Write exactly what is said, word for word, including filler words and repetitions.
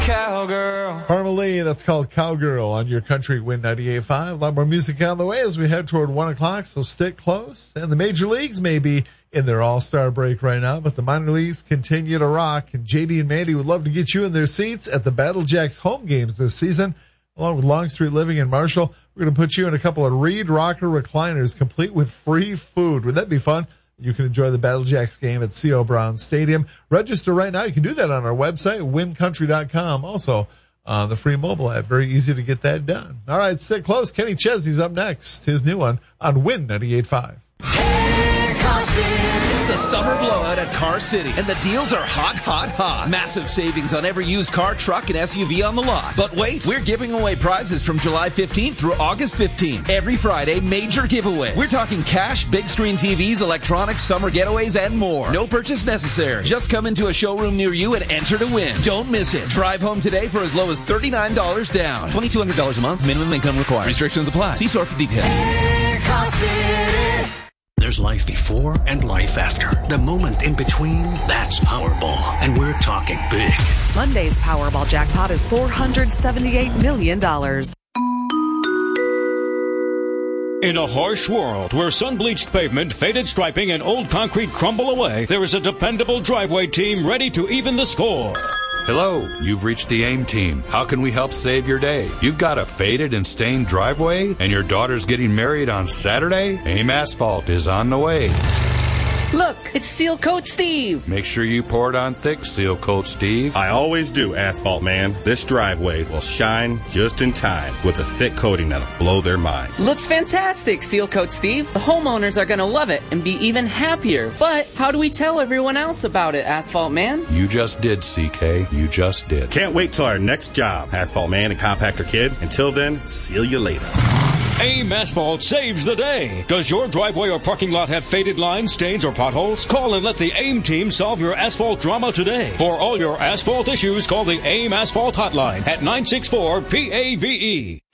Cowgirl. Parmalee, that's called Cowgirl on your country Win ninety-eight point five. A lot more music on the way as we head toward one o'clock, so stick close. And the major leagues may be in their all-star break right now, but the minor leagues continue to rock. And J D and Mandy would love to get you in their seats at the Battle Jacks home games this season. Along with Longstreet Living in Marshall, we're going to put you in a couple of Reed Rocker recliners complete with free food. Would that be fun? You can enjoy the Battle Jacks game at C O. Brown Stadium. Register right now. You can do that on our website, win country dot com. Also, on the free mobile app. Very easy to get that done. All right, stick close. Kenny Chesney's up next. His new one on Win ninety-eight point five. Hey, Car City. It's the summer blowout at Car City, and the deals are hot, hot, hot. Massive savings on every used car, truck, and S U V on the lot. But wait, we're giving away prizes from July fifteenth through August fifteenth. Every Friday, major giveaways. We're talking cash, big screen T Vs, electronics, summer getaways, and more. No purchase necessary. Just come into a showroom near you and enter to win. Don't miss it. Drive home today for as low as thirty-nine dollars down. twenty-two hundred dollars a month. Minimum income required. Restrictions apply. See store for details. Hey, Car City. There's life before and life after. The moment in between, that's Powerball. And we're talking big. Monday's Powerball jackpot is four hundred seventy-eight million dollars. In a harsh world where sun-bleached pavement, faded striping, and old concrete crumble away, there is a dependable driveway team ready to even the score. Hello, you've reached the AIM team. How can we help save your day? You've got a faded and stained driveway, and your daughter's getting married on Saturday? AIM Asphalt is on the way. Look, it's Seal Coat Steve. Make sure you pour it on thick, Seal Coat Steve. I always do, Asphalt Man. This driveway will shine just in time with a thick coating that'll blow their mind. Looks fantastic, Seal Coat Steve. The homeowners are going to love it and be even happier. But how do we tell everyone else about it, Asphalt Man? You just did, C K. You just did. Can't wait till our next job, Asphalt Man and Compactor Kid. Until then, seal you later. AIM Asphalt saves the day. Does your driveway or parking lot have faded lines, stains, or potholes? Call and let the AIM team solve your asphalt drama today. For all your asphalt issues, call the AIM Asphalt hotline at nine six four P A V E.